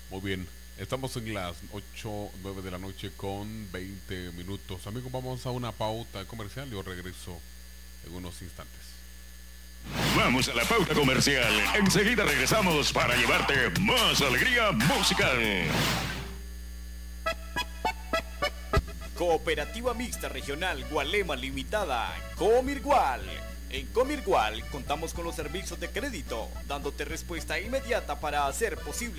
Muy bien, estamos en las 8:09 de la noche con 20 minutos. Amigos, vamos a una pauta comercial. Yo regreso en unos instantes. Vamos a la pauta comercial. Enseguida regresamos para llevarte más alegría musical. Cooperativa Mixta Regional Gualema Limitada, Comirgual. En Comirgual contamos con los servicios de crédito, dándote respuesta inmediata para hacer posible